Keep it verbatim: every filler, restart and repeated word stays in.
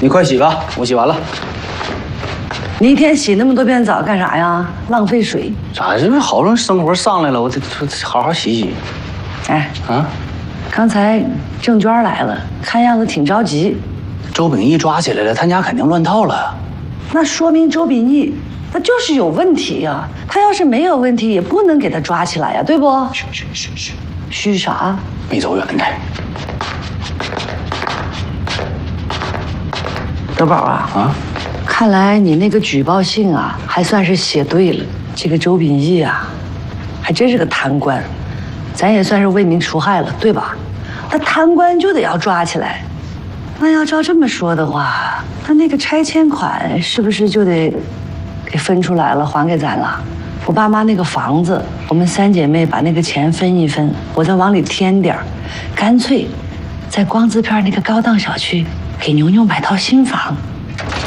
你快洗吧，我洗完了。 你一天洗那么多遍澡干啥呀？浪费水。 咋这不好不容易生活上来了，我得好好洗洗。 哎啊， 刚才郑娟来了，看样子挺着急。 周秉义抓起来了，他家肯定乱套了。 那说明周秉义他就是有问题呀。他要是没有问题，也不能给他抓起来呀，对不？ 嘘嘘嘘嘘， 嘘啥？ 没走远呢。 德宝啊啊！看来你那个举报信啊，还算是写对了。这个周秉义啊，还真是个贪官，咱也算是为民除害了，对吧？那贪官就得要抓起来。那要照这么说的话，那那个拆迁款是不是就得给分出来了，还给咱了？我爸妈那个房子，我们三姐妹把那个钱分一分，我再往里添点儿，干脆在光字片那个高档小区给牛牛买套新房。